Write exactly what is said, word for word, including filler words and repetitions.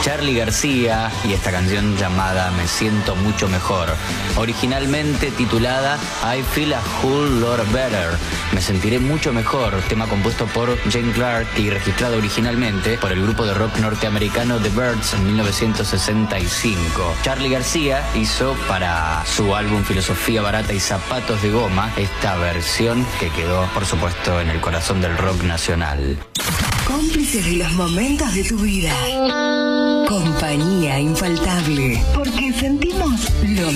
Charly García y esta canción llamada Me Siento Mucho Mejor, originalmente titulada I Feel a Whole Lot Better, Me Sentiré Mucho Mejor, tema compuesto por Jane Clark y registrado originalmente por el grupo de rock norteamericano The Byrds en mil novecientos sesenta y cinco. Charly García hizo para su álbum Filosofía Barata y Zapatos de Goma esta versión que quedó, por supuesto, en el corazón del rock nacional. Cómplices de los momentos de tu vida. Compañía infaltable. Porque sentimos lo